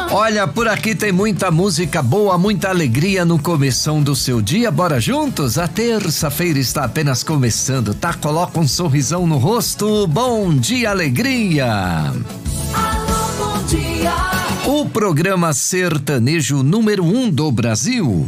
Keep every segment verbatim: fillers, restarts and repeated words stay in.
Olha, por aqui tem muita música boa, muita alegria no começão do seu dia. Bora juntos? A terça-feira está apenas começando, tá? Coloca um sorrisão no rosto. Bom dia, alegria! Alô, bom dia! O programa sertanejo número um do Brasil.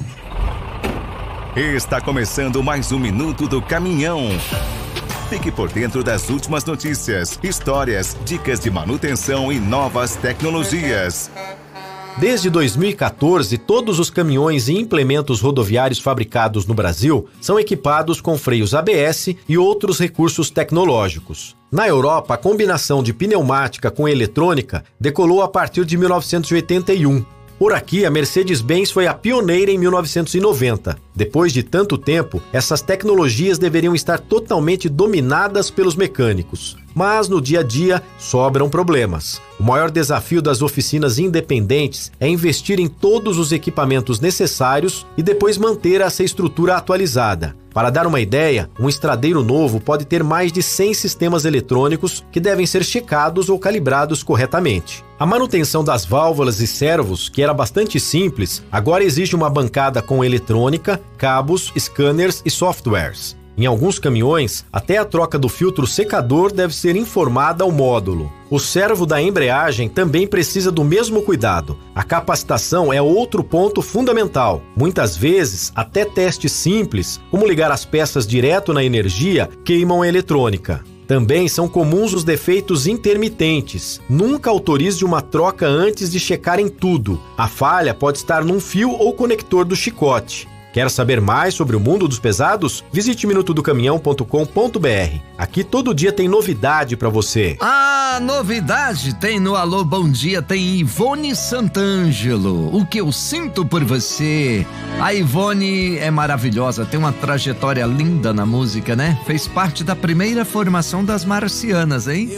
Está começando mais um Minuto do Caminhão. Fique por dentro das últimas notícias, histórias, dicas de manutenção e novas tecnologias. Desde dois mil e quatorze, todos os caminhões e implementos rodoviários fabricados no Brasil são equipados com freios A B S e outros recursos tecnológicos. Na Europa, a combinação de pneumática com eletrônica decolou a partir de mil novecentos e oitenta e um. Por aqui, a Mercedes-Benz foi a pioneira em mil novecentos e noventa. Depois de tanto tempo, essas tecnologias deveriam estar totalmente dominadas pelos mecânicos. Mas no dia a dia sobram problemas. O maior desafio das oficinas independentes é investir em todos os equipamentos necessários e depois manter essa estrutura atualizada. Para dar uma ideia, um estradeiro novo pode ter mais de cem sistemas eletrônicos que devem ser checados ou calibrados corretamente. A manutenção das válvulas e servos, que era bastante simples, agora exige uma bancada com eletrônica, cabos, scanners e softwares. Em alguns caminhões, até a troca do filtro secador deve ser informada ao módulo. O servo da embreagem também precisa do mesmo cuidado. A capacitação é outro ponto fundamental. Muitas vezes, até testes simples, como ligar as peças direto na energia, queimam a eletrônica. Também são comuns os defeitos intermitentes. Nunca autorize uma troca antes de checar em tudo. A falha pode estar num fio ou conector do chicote. Quer saber mais sobre o mundo dos pesados? Visite minuto do caminhão ponto com ponto b r. Aqui todo dia tem novidade pra você. Ah, novidade tem no Alô Bom Dia, tem Ivone Santangelo. O que eu sinto por você. A Ivone é maravilhosa, tem uma trajetória linda na música, né? Fez parte da primeira formação das Marcianas, hein?